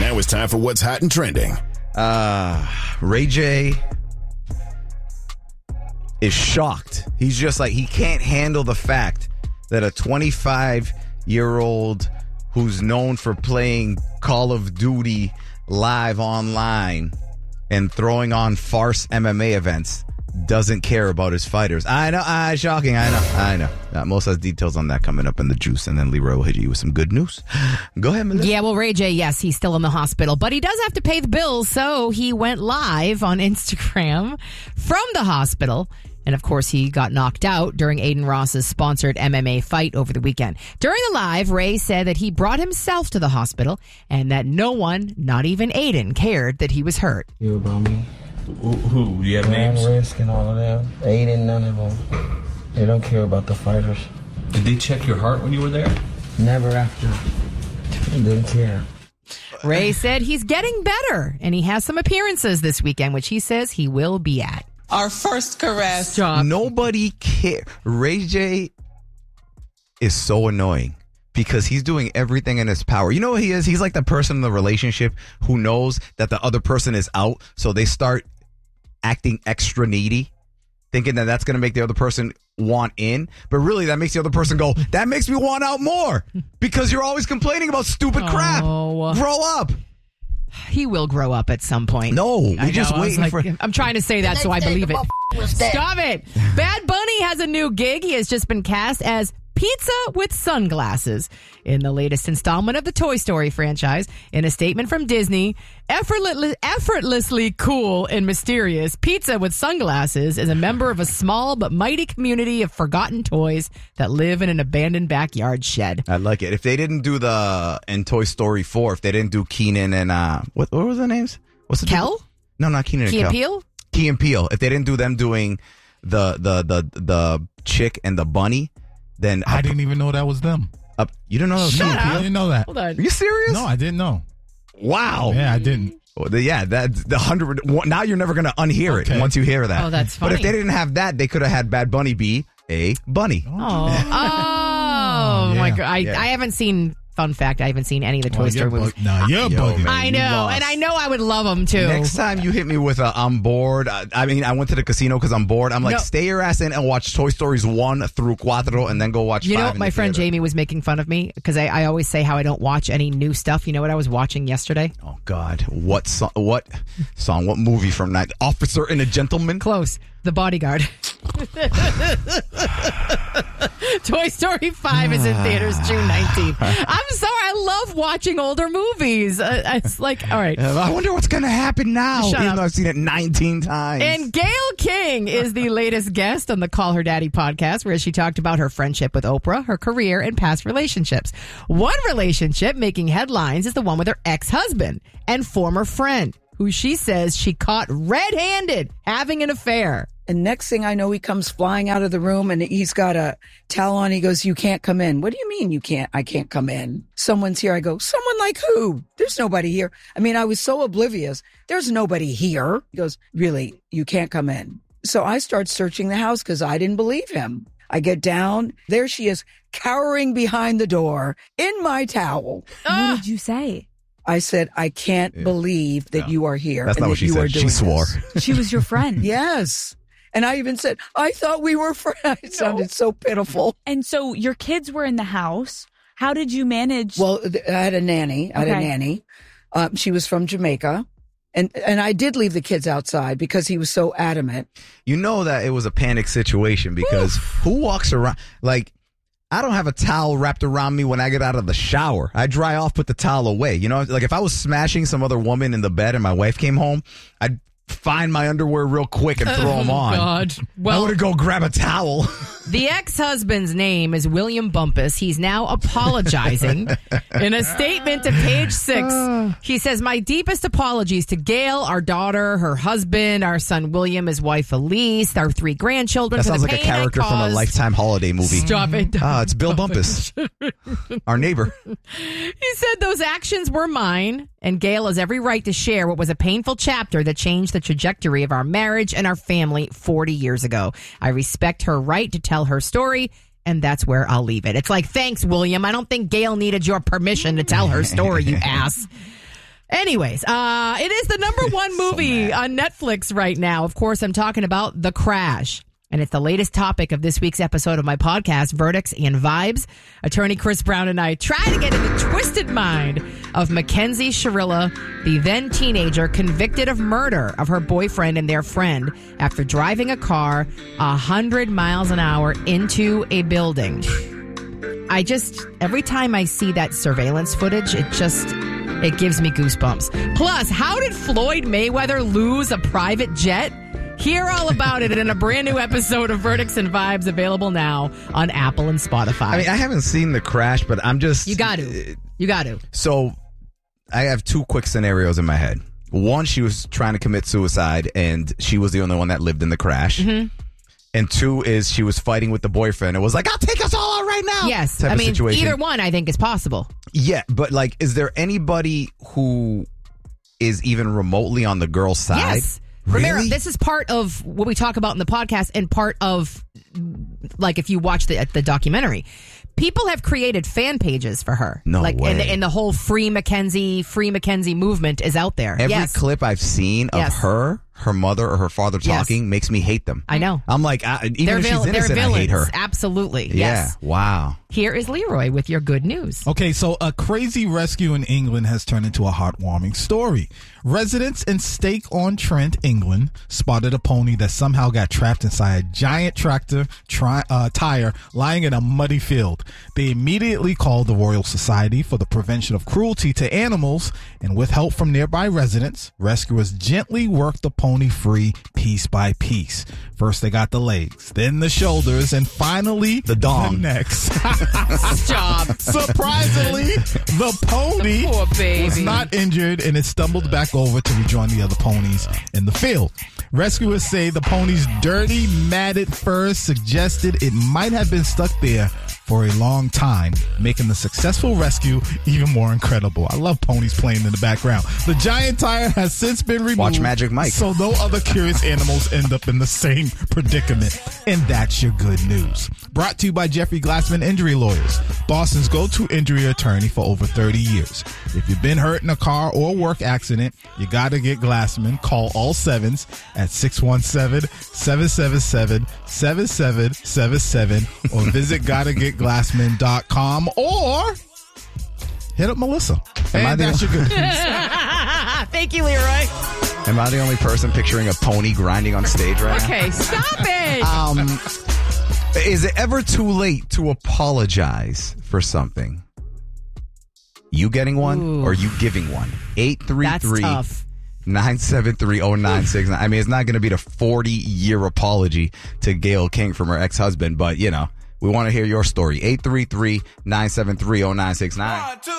Now it's time for what's hot and trending. Ray J is shocked. He's just like, he can't handle the fact that a 25-year-old who's known for playing Call of Duty live online and throwing on farce MMA events doesn't care about his fighters. I know, shocking. I know. Most has details on that coming up in the juice, and then Leroy will hit you with some good news. Go ahead, Melissa. Yeah, well, Ray J, yes, he's still in the hospital, but he does have to pay the bills, so he went live on Instagram from the hospital. And of course, he got knocked out during Aiden Ross's sponsored MMA fight over the weekend. During the live, Ray said that he brought himself to the hospital and that no one, not even Aiden, cared that he was hurt. You about me? Who? Do you have names? Risk and all of them. Aiden, none of them. They don't care about the fighters. Did they check your heart when you were there? Never after. They didn't care. Ray said he's getting better, and he has some appearances this weekend, which he says he will be at. Our first caress. Stop. Nobody cares. Ray J is so annoying because he's doing everything in his power. You know what he is? He's like the person in the relationship who knows that the other person is out, so they start acting extra needy, thinking that that's going to make the other person want in. But really, that makes the other person go, that makes me want out more because you're always complaining about stupid crap. Grow up. He will grow up at some point. No, we just waiting for... I'm trying to say that so I believe it. Stop it. Bad Bunny has a new gig. He has just been cast as Pizza with Sunglasses in the latest installment of the Toy Story franchise. In a statement from Disney, effortlessly cool and mysterious, Pizza with Sunglasses is a member of a small but mighty community of forgotten toys that live in an abandoned backyard shed. I like it. If they didn't do in Toy Story 4, if they didn't do Keenan and what was their names? What's the Kel? No, not Keenan and Key Kel. and Peele? Key and Peele. If they didn't do them doing the chick and the bunny, then I didn't even know that was them. You didn't know that was Shut Key and up. Peele? I didn't know that. Hold on. Are you serious? No, I didn't know. Wow. Yeah, I didn't. Yeah, that's the 100. Now you're never going to unhear it once you hear that. Oh, that's funny. But if they didn't have that, they could have had Bad Bunny be a bunny. Oh my God. I haven't seen, fun fact, I haven't seen any of the Toy Story movies. You're bugging. I know, and I know I would love them too. Next time you hit me with a I'm bored, I went to the casino because I'm bored. I'm like, stay your ass in and watch Toy Stories 1 through 4 and then go watch 5. You know, my friend Jamie was making fun of me because I always say how I don't watch any new stuff. You know what I was watching yesterday? Oh, God. What song? What movie from that? Officer and a Gentleman? Close. The Bodyguard. Toy Story 5 is in theaters June 19th. I'm sorry. I love watching older movies. It's like, all right. I wonder what's going to happen now. Shut Even up. though I've seen it 19 times. And Gayle King is the latest guest on the Call Her Daddy podcast, where she talked about her friendship with Oprah, her career, and past relationships. One relationship making headlines is the one with her ex-husband and former friend, who she says she caught red-handed having an affair. And next thing I know, he comes flying out of the room and he's got a towel on. He goes, "You can't come in." "What do you mean you can't? I can't come in. Someone's here." I go, "Someone like who? There's nobody here." I mean, I was so oblivious. "There's nobody here." He goes, "Really? You can't come in." So I start searching the house because I didn't believe him. I get down. There she is, cowering behind the door in my towel. What did you say? I said, "I can't believe that you are here." That's and not what that she you said. are doing She swore. this." She was your friend. Yes. And I even said, "I thought we were friends." It sounded so pitiful. And so your kids were in the house. How did you manage? Well, I had a nanny. She was from Jamaica. And I did leave the kids outside because he was so adamant. You know that it was a panic situation because who walks around like, I don't have a towel wrapped around me when I get out of the shower. I dry off, put the towel away. You know, like if I was smashing some other woman in the bed and my wife came home, I'd find my underwear real quick and throw them on. God. Well, I would go grab a towel. The ex-husband's name is William Bumpus. He's now apologizing. In a statement to Page 6, he says, "My deepest apologies to Gayle, our daughter, her husband, our son William, his wife Elise, our 3 grandchildren." That sounds like a character from a Lifetime holiday movie. Stop it. It's Bill Bumpus, our neighbor. He said those actions were mine, and Gayle has every right to share what was a painful chapter that changed the trajectory of our marriage and our family 40 years ago. I respect her right to tell her story, and that's where I'll leave it. It's like, thanks, William. I don't think Gayle needed your permission to tell her story, you ass. Anyways, it is the number one movie on Netflix right now. Of course, I'm talking about The Crash. And it's the latest topic of this week's episode of my podcast, Verdicts and Vibes. Attorney Chris Brown and I try to get in the twisted mind of Mackenzie Shirilla, the then teenager convicted of murder of her boyfriend and their friend after driving a car 100 miles an hour into a building. Every time I see that surveillance footage, it gives me goosebumps. Plus, how did Floyd Mayweather lose a private jet? Hear all about it in a brand new episode of Verdicts and Vibes, available now on Apple and Spotify. I mean, I haven't seen The Crash, but I'm just... You got to. So, I have two quick scenarios in my head. One, she was trying to commit suicide, and she was the only one that lived in the crash. Mm-hmm. And two is she was fighting with the boyfriend and was like, I'll take us all out right now. Yes. Type of situation. Either one I think is possible. Yeah, but is there anybody who is even remotely on the girl's side? Yes. Really? Romero, this is part of what we talk about in the podcast and part of, if you watch the documentary. People have created fan pages for her. No way. And the whole Free Mackenzie movement is out there. Every clip I've seen of her mother or her father talking makes me hate them. I know. I'm like, even if she's innocent, I hate her. Absolutely. Yeah. Yes. Wow. Here is Leroy with your good news. Okay, so a crazy rescue in England has turned into a heartwarming story. Residents in Stoke-on-Trent, England, spotted a pony that somehow got trapped inside a giant tractor tire lying in a muddy field. They immediately called the Royal Society for the Prevention of Cruelty to Animals, and with help from nearby residents, rescuers gently worked the pony free piece by piece. First they got the legs, then the shoulders, and finally the necks. Stop. Surprisingly, the pony Poor baby. was not injured, and it stumbled back over to rejoin the other ponies in the field. Rescuers say the pony's dirty, matted fur suggested it might have been stuck there for a long time, making the successful rescue even more incredible. I love ponies playing in the background. The giant tire has since been removed. Watch Magic Mike. So no other curious animals end up in the same predicament. And that's your good news. Brought to you by Jeffrey Glassman Injury Lawyers, Boston's go-to injury attorney for over 30 years. If you've been hurt in a car or work accident, you got to get Glassman. Call all sevens at 617-777-7777 or visit GottaGetGlassman.com or hit up Melissa. And that's your good news. Thank you, Leroy. Am I the only person picturing a pony grinding on stage right now? Okay, stop it. Is it ever too late to apologize for something? You getting one or you giving one? 833-973-0969. I mean, it's not going to be the 40-year apology to Gayle King from her ex-husband, but, we want to hear your story. 833-973-0969.